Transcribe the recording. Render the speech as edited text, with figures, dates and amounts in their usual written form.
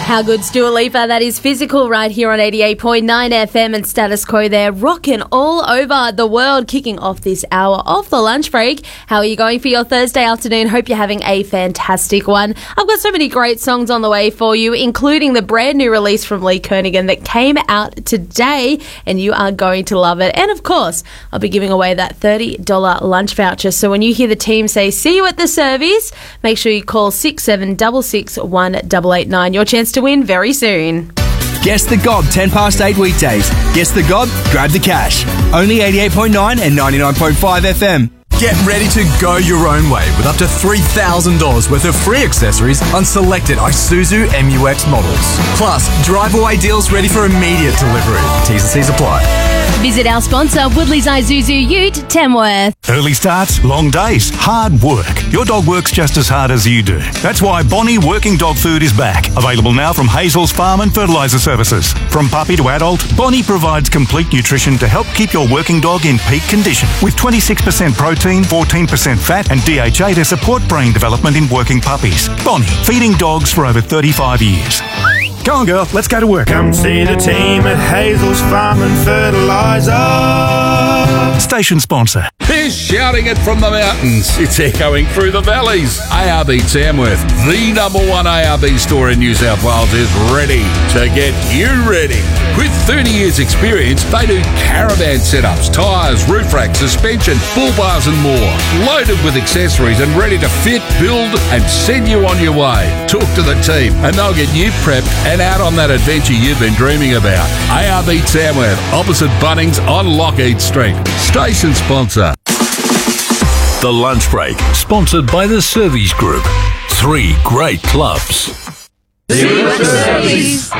How good's Dua Lipa? That is Physical right here on 88.9 FM and Status Quo there, rocking all over the world, kicking off this hour of the lunch break. How are you going for your Thursday afternoon? Hope you're having a fantastic one. I've got so many great songs on the way for you, including the brand new release from Lee Kernaghan that came out today, and you are going to love it. And of course, I'll be giving away that $30 lunch voucher. So when you hear the team say, see you at the service, make sure you call 6766 1889. Your chance to win very soon. Guess the Gob 10 past 8 weekdays. Guess the Gob, grab the cash. Only 88.9 and 99.5 FM. Get ready to go your own way with up to $3,000 worth of free accessories on selected Isuzu MU-X models. Plus, drive-away deals ready for immediate delivery. T's and C's apply. Visit our sponsor, Woodley's Isuzu Ute, Tamworth. Early starts, long days, hard work. Your dog works just as hard as you do. That's why Bonnie Working Dog Food is back. Available now from Hazel's Farm and Fertiliser Services. From puppy to adult, Bonnie provides complete nutrition to help keep your working dog in peak condition. With 26% protein, 14% fat and DHA to support brain development in working puppies. Bonnie, feeding dogs for over 35 years. Go on, girl, let's go to work. Come see the team at Hazel's Farm and Fertiliser. Station sponsor. They're shouting it from the mountains. It's echoing through the valleys. ARB Tamworth, the number one ARB store in New South Wales, is ready to get you ready. With 30 years experience, they do caravan setups, tyres, roof racks, suspension, bull bars and more. Loaded with accessories and ready to fit, build and send you on your way. Talk to the team and they'll get you prepped and out on that adventure you've been dreaming about. ARB Tamworth, opposite Bunnings on Lockheed Street. Station sponsor. The Lunch Break, sponsored by the Servies Group. 3 great clubs. See you at the service.